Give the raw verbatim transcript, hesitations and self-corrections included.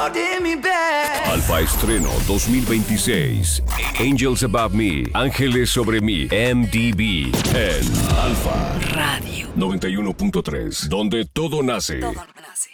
Alfa Estreno dos mil veintiséis. Angels Above Me. Ángeles sobre mí. M D B. En Alfa Radio noventa y uno punto tres. Donde todo nace. Todo nace.